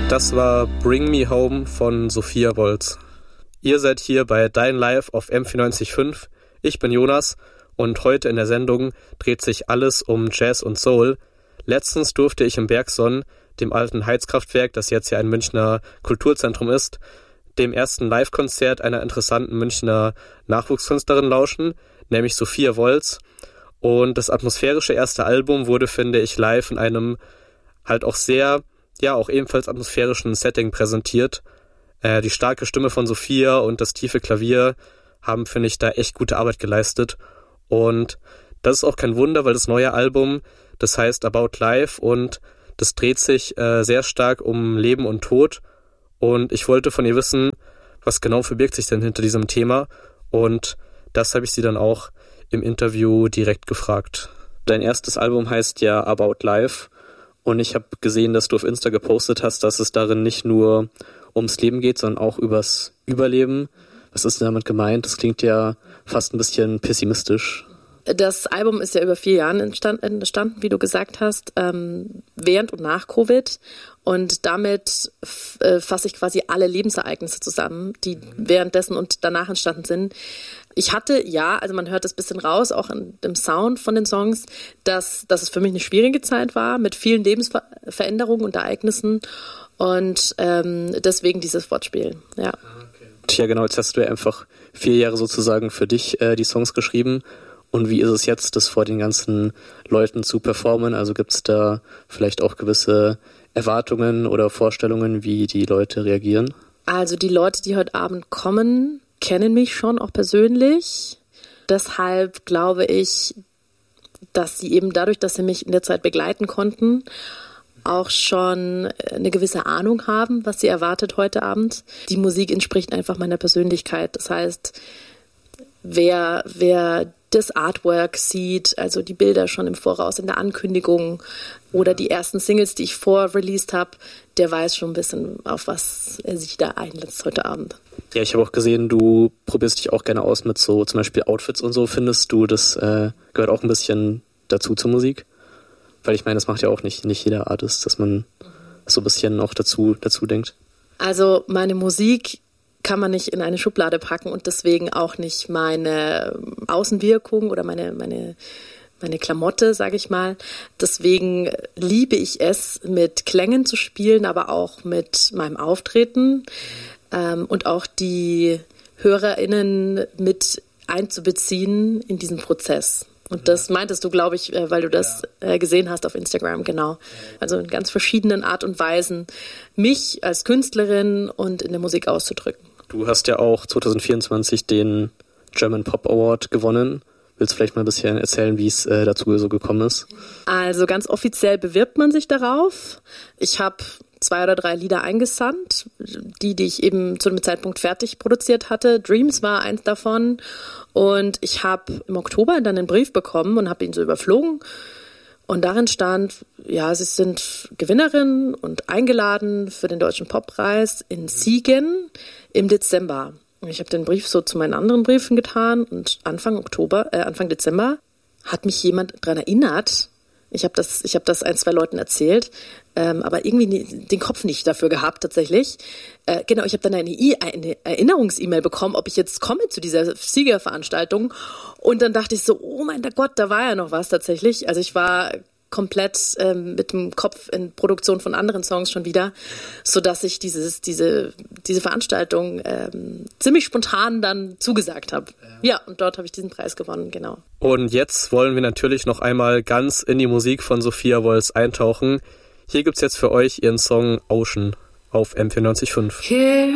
Das war Bring Me Home von Sophia Wolz. Ihr seid hier bei Dein Live auf M94.5. Ich bin Jonas und heute in der Sendung dreht sich alles um Jazz und Soul. Letztens durfte ich im Bergson, dem alten Heizkraftwerk, das jetzt ja ein Münchner Kulturzentrum ist, dem ersten Live-Konzert einer interessanten Münchner Nachwuchskünstlerin lauschen, nämlich Sophia Wolz. Und das atmosphärische erste Album wurde, finde ich, live in einem halt auch sehr, ja, auch ebenfalls atmosphärischen Setting präsentiert. Die starke Stimme von Sophia und das tiefe Klavier haben, finde ich, da echt gute Arbeit geleistet. Und das ist auch kein Wunder, weil das neue Album, das heißt About Life und das dreht sich sehr stark um Leben und Tod. Und ich wollte von ihr wissen, was genau verbirgt sich denn hinter diesem Thema. Und das habe ich sie dann auch im Interview direkt gefragt. Dein erstes Album heißt ja About Life. Und ich habe gesehen, dass du auf Insta gepostet hast, dass es darin nicht nur ums Leben geht, sondern auch übers Überleben. Was ist denn damit gemeint? Das klingt ja fast ein bisschen pessimistisch. Das Album ist ja über 4 Jahren entstanden, wie du gesagt hast, während und nach Covid. Und damit fasse ich quasi alle Lebensereignisse zusammen, die währenddessen und danach entstanden sind. Ich hatte, ja, also man hört das ein bisschen raus, auch in dem Sound von den Songs, dass es für mich eine schwierige Zeit war, mit vielen Lebensveränderungen und Ereignissen. Und deswegen dieses Wortspiel, ja. Ja, genau, jetzt hast du ja einfach 4 Jahre sozusagen für dich die Songs geschrieben. Und wie ist es jetzt, das vor den ganzen Leuten zu performen? Also gibt es da vielleicht auch gewisse Erwartungen oder Vorstellungen, wie die Leute reagieren? Also die Leute, die heute Abend kommen, kennen mich schon auch persönlich. Deshalb glaube ich, dass sie eben dadurch, dass sie mich in der Zeit begleiten konnten, auch schon eine gewisse Ahnung haben, was sie erwartet heute Abend. Die Musik entspricht einfach meiner Persönlichkeit. Das heißt, wer das Artwork sieht, also die Bilder schon im Voraus in der Ankündigung oder die ersten Singles, die ich vorreleased habe, der weiß schon ein bisschen, auf was er sich da einlässt heute Abend. Ja, ich habe auch gesehen, du probierst dich auch gerne aus mit so zum Beispiel Outfits und so. Findest du, das gehört auch ein bisschen dazu zur Musik? Weil ich meine, das macht ja auch nicht jeder Artist, dass man so ein bisschen auch dazu denkt. Also meine Musik kann man nicht in eine Schublade packen und deswegen auch nicht meine Außenwirkung oder meine Klamotte, sage ich mal. Deswegen liebe ich es, mit Klängen zu spielen, aber auch mit meinem Auftreten und auch die HörerInnen mit einzubeziehen in diesen Prozess. Und das meintest du, glaube ich, weil du das gesehen hast auf Instagram, genau. Also in ganz verschiedenen Art und Weisen, mich als Künstlerin und in der Musik auszudrücken. Du hast ja auch 2024 den German Pop Award gewonnen. Willst du vielleicht mal ein bisschen erzählen, wie es dazu so gekommen ist? Also ganz offiziell bewirbt man sich darauf. Ich habe 2 oder 3 Lieder eingesandt, die ich eben zu dem Zeitpunkt fertig produziert hatte. Dreams war eins davon. Und ich habe im Oktober dann einen Brief bekommen und habe ihn so überflogen. Und darin stand, ja, sie sind Gewinnerin und eingeladen für den Deutschen Poppreis in Siegen im Dezember. Und ich habe den Brief so zu meinen anderen Briefen getan und Anfang Dezember hat mich jemand daran erinnert. Ich habe das 1, 2 Leuten erzählt, aber irgendwie den Kopf nicht dafür gehabt tatsächlich. Genau, ich habe dann eine Erinnerungs-E-Mail bekommen, ob ich jetzt komme zu dieser Siegerveranstaltung. Und dann dachte ich so, oh mein Gott, da war ja noch was tatsächlich. Also ich war komplett mit dem Kopf in Produktion von anderen Songs schon wieder, sodass ich diese Veranstaltung ziemlich spontan dann zugesagt habe. Ja, und dort habe ich diesen Preis gewonnen, genau. Und jetzt wollen wir natürlich noch einmal ganz in die Musik von Sophia Wolz eintauchen. Hier gibt's jetzt für euch ihren Song Ocean auf M94.5. Here